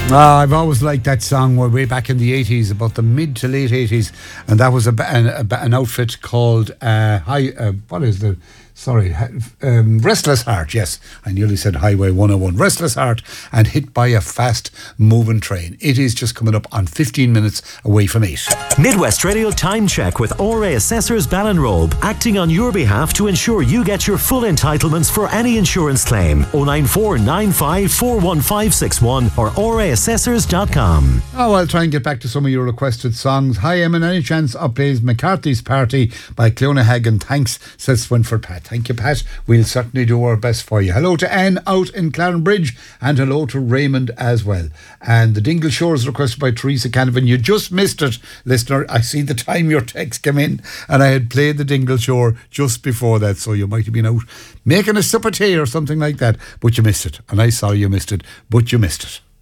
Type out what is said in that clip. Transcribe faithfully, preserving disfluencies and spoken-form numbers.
Ah, I've always liked that song way back in the eighties, about the mid to late eighties, and that was a, an, a, an outfit called uh, High. Uh, what is the? Sorry, um, Restless Heart. Yes, I nearly said Highway one oh one. Restless Heart, and Hit by a Fast Moving Train. It is just coming up on fifteen minutes away from eight. Midwest Radio Time Check with O R A Assessors Ballinrobe, acting on your behalf to ensure you get your full entitlements for any insurance claim. oh nine four nine five four one five six one or o r a assessors dot com. Oh, I'll try and get back to some of your requested songs. Hi, Eamon, any chance up plays McCarthy's Party by Clona Hagen? Thanks, says Swinford Pat. Thank you, Pat. We'll certainly do our best for you. Hello to Anne out in Clarenbridge, and hello to Raymond as well. And the Dingle Shore is requested by Teresa Canavan. You just missed it, listener. I see the time your text came in, and I had played the Dingle Shore just before that, so you might have been out making a sup of tea or something like that, but you missed it. And I saw you missed it, but you missed it.